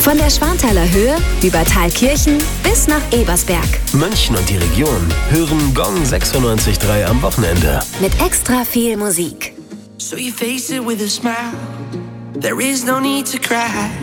Von der Schwanthaler Höhe über Thalkirchen bis nach Ebersberg. München und die Region hören Gong 96.3 am Wochenende. Mit extra viel Musik. So you face it with a smile. There is no need to cry.